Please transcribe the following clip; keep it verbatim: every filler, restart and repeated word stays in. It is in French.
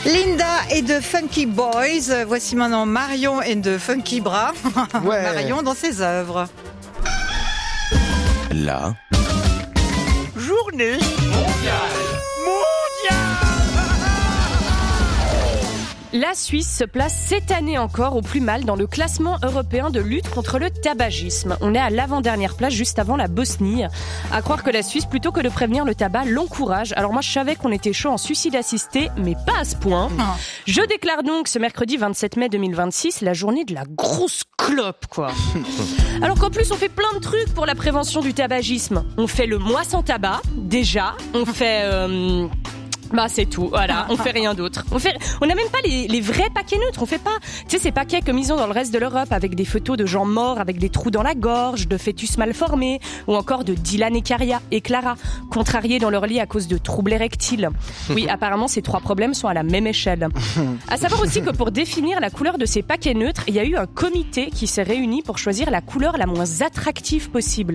Linda et The Funky Boys. Voici maintenant Marion et The Funky Bras. Ouais. Marion dans ses œuvres. La journée mondiale mondiale. La Suisse se place cette année encore au plus mal dans le classement européen de lutte contre le tabagisme. On est à l'avant-dernière place, juste avant la Bosnie. À croire que la Suisse, plutôt que de prévenir le tabac, l'encourage. Alors moi, je savais qu'on était chaud en suicide assisté, mais pas à ce point. Je déclare donc ce mercredi vingt-sept mai deux mille vingt-six la journée de la grosse clope, quoi. Alors qu'en plus, on fait plein de trucs pour la prévention du tabagisme. On fait le mois sans tabac, déjà. On fait... Euh Bah c'est tout, voilà, on fait rien d'autre. On fait, on n'a même pas les, les vrais paquets neutres, on fait pas, tu sais ces paquets comme ils ont dans le reste de l'Europe avec des photos de gens morts avec des trous dans la gorge, de fœtus mal formés, ou encore de Dylan et, Caria, et Clara, contrariés dans leur lit à cause de troubles érectiles. Oui, apparemment ces trois problèmes sont à la même échelle. À savoir aussi que pour définir la couleur de ces paquets neutres, il y a eu un comité qui s'est réuni pour choisir la couleur la moins attractive possible.